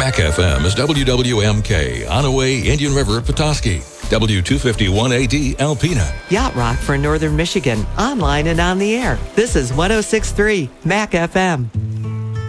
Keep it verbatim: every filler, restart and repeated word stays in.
Mac F M is W W M K, Onaway, Indian River, Petoskey. W two fifty-one A D, Alpena. Yacht Rock for Northern Michigan, online and on the air. This is one oh six point three Mac F M.